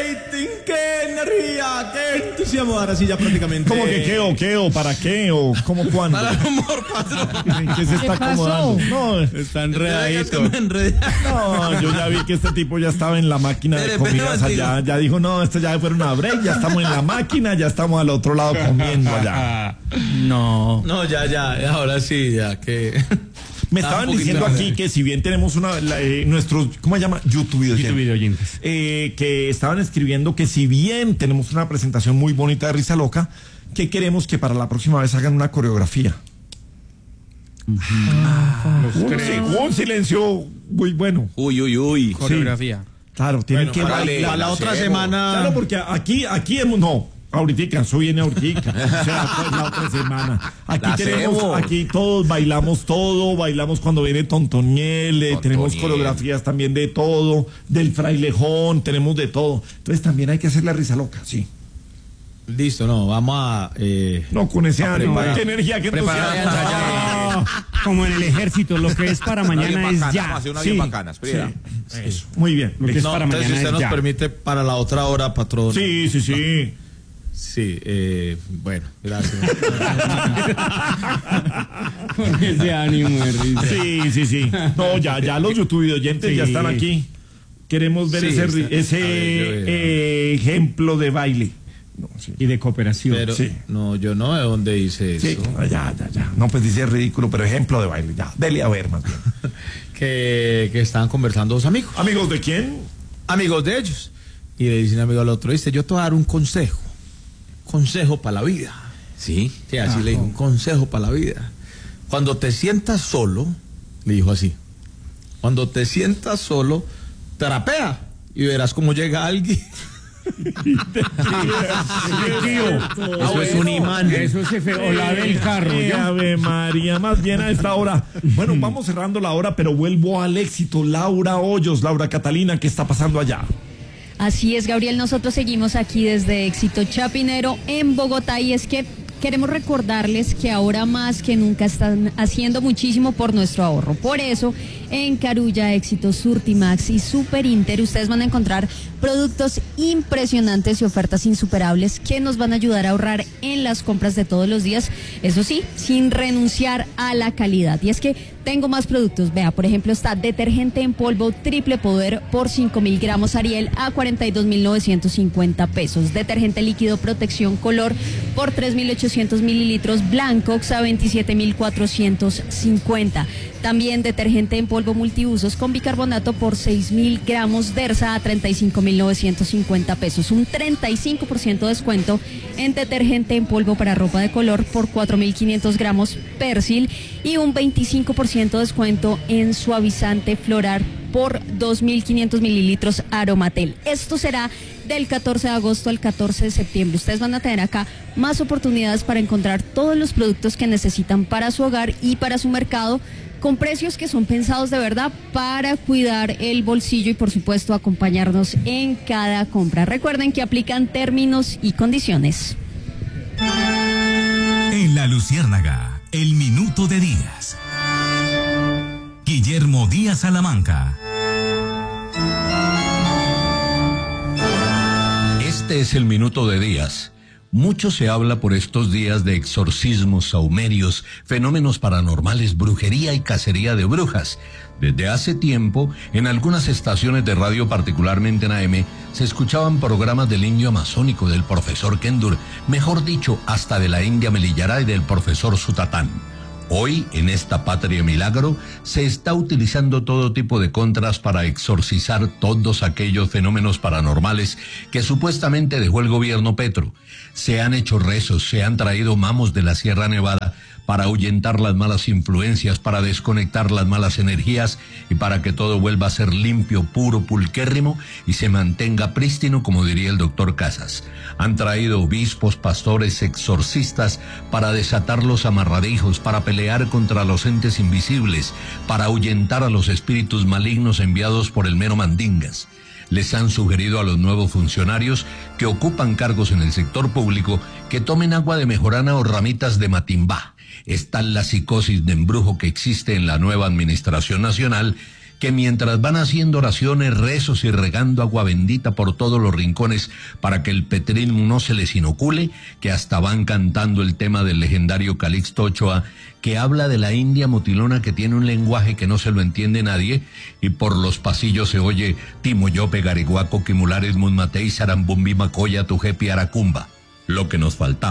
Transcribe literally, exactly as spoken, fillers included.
rating, qué energía, qué entusiasmo. Ahora sí, ya prácticamente. ¿Cómo que qué o qué o para qué o cómo cuándo? Para el humor, patrón. ¿En qué se está acomodando? No, está enredadito. No, yo ya vi que este tipo ya estaba en la máquina de comidas allá. Ya dijo, no, esto ya fue una break, ya estamos en la máquina, ya estamos al otro lado comiendo allá. No. No, ya, ya, ahora sí, ya que. Me estaban diciendo aquí que si bien tenemos una la, eh, nuestros, ¿cómo se llama? YouTube videoyentes. YouTube videoyentes. Eh, que estaban escribiendo que si bien tenemos una presentación muy bonita de Risa Loca, que queremos que para la próxima vez hagan una coreografía. Ah, un, sí, un silencio muy bueno. Uy, uy, uy. Coreografía. Sí, claro, tienen bueno, que bailar. Para la otra semana. Claro, porque aquí, aquí hemos, no. Ahorita, eso viene ahorita, o sea, pues la otra semana. Aquí la tenemos, hacemos. Aquí todos bailamos todo, bailamos cuando viene Tontoniel, eh, tenemos coreografías también de todo, del frailejón, tenemos de todo. Entonces también hay que hacer la Risa Loca, sí. Listo, no, vamos a... Eh, no, con ese ánimo, qué energía, qué entusiasmo. Ah, como en el ejército, lo que es para mañana es ya. Hacer una bien bacana, sí, eso, muy bien. Lo que es no, para mañana usted es nos ya. permite para la otra hora, patrón. Sí, sí, sí. Sí, eh, bueno, gracias. Con ese ánimo de risa. Sí, sí, sí. No, ya, ya los YouTube oyentes sí. ya están aquí. Queremos ver sí, ese, está, ese ver, eh, ejemplo de baile. No, sí. Y de cooperación. Pero, sí. No, yo no sé dónde dice eso. Sí, ya, ya, ya. No, pues dice ridículo, pero ejemplo de baile. Ya, dele a ver más bien. que, que estaban conversando dos amigos. ¿Amigos de quién? Amigos de ellos. Y le dicen amigo al otro, dice, yo te voy a dar un consejo. Consejo para la vida. Sí. Sí, así ah, le dijo, un consejo para la vida. Cuando te sientas solo, le dijo así, cuando te sientas solo, trapea y verás cómo llega alguien. Eso es un imán. Eso es o la del carro. Eh, Ave María, más bien a esta hora. Bueno, vamos cerrando la hora, pero vuelvo al éxito. Laura Hoyos, Laura Catalina, ¿qué está pasando allá? Así es, Gabriel, nosotros seguimos aquí desde Éxito Chapinero en Bogotá y es que queremos recordarles que ahora más que nunca están haciendo muchísimo por nuestro ahorro. Por eso, en Carulla, Éxito, Surtimax y Super Inter, ustedes van a encontrar productos impresionantes y ofertas insuperables que nos van a ayudar a ahorrar en las compras de todos los días. Eso sí, sin renunciar a la calidad. Y es que tengo más productos. Vea, por ejemplo, está detergente en polvo triple poder por cinco mil gramos Ariel a cuarenta y dos mil novecientos cincuenta pesos. Detergente líquido protección color por tres mil ochocientos mililitros Blancox a veintisiete mil cuatrocientos cincuenta. También detergente en polvo multiusos con bicarbonato por seis mil gramos Dersa a treinta y cinco mil novecientos cincuenta pesos. Un treinta y cinco por ciento de descuento en detergente en polvo para ropa de color por cuatro mil quinientos gramos Persil y un veinticinco por ciento de descuento en suavizante floral por dos mil quinientos mililitros Aromatel. Esto será del catorce de agosto al catorce de septiembre. Ustedes van a tener acá más oportunidades para encontrar todos los productos que necesitan para su hogar y para su mercado, con precios que son pensados de verdad para cuidar el bolsillo y por supuesto acompañarnos en cada compra. Recuerden que aplican términos y condiciones. En La Luciérnaga, el minuto de Díaz. Guillermo Díaz Salamanca. Este es el minuto de Díaz. Mucho se habla por estos días de exorcismos, saumerios, fenómenos paranormales, brujería y cacería de brujas. Desde hace tiempo, en algunas estaciones de radio, particularmente en A M, se escuchaban programas del indio amazónico, del profesor Kendur, mejor dicho, hasta de la India Melillará y del profesor Sutatán. Hoy, en esta patria milagro, se está utilizando todo tipo de contras para exorcizar todos aquellos fenómenos paranormales que supuestamente dejó el gobierno Petro. Se han hecho rezos, se han traído mamos de la Sierra Nevada para ahuyentar las malas influencias, para desconectar las malas energías y para que todo vuelva a ser limpio, puro, pulquérrimo y se mantenga prístino, como diría el doctor Casas. Han traído obispos, pastores, exorcistas para desatar los amarradijos, para pelear contra los entes invisibles, para ahuyentar a los espíritus malignos enviados por el mero Mandingas. Les han sugerido a los nuevos funcionarios que ocupan cargos en el sector público que tomen agua de mejorana o ramitas de matimbá. Está la psicosis de embrujo que existe en la nueva administración nacional, que mientras van haciendo oraciones, rezos y regando agua bendita por todos los rincones para que el petrismo no se les inocule, que hasta van cantando el tema del legendario Calixto Ochoa, que habla de la India motilona que tiene un lenguaje que no se lo entiende nadie, y por los pasillos se oye Timoyope, Gariguaco, Quimulares, Munmatei, Sarambumbi, Macoya, Tujepi, Aracumba. Lo que nos faltaba.